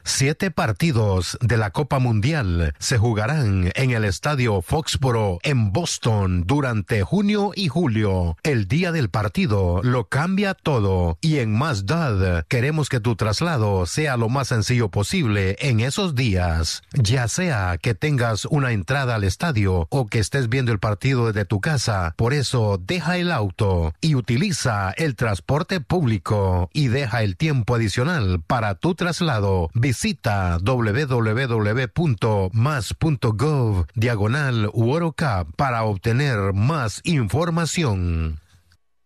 7 partidos de la Copa Mundial se jugarán en el Estadio Foxborough en Boston durante junio y julio. El día del partido lo cambia todo y en Mazdad queremos que tu traslado sea lo más sencillo posible en esos días. Ya sea que tengas una entrada al estadio o que estés viendo el partido desde tu casa, por eso deja el auto y utiliza el transporte público y deja el tiempo adicional para tu traslado. Visita www.mas.gov/World Cup para obtener más información.